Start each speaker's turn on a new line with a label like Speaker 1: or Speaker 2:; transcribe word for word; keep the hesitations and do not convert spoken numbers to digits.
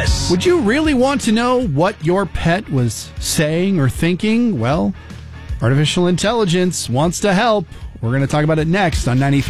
Speaker 1: this.
Speaker 2: Would you really want to know what your pet was saying or thinking? Well, artificial intelligence wants to help. We're going to talk about it next on ninety-three.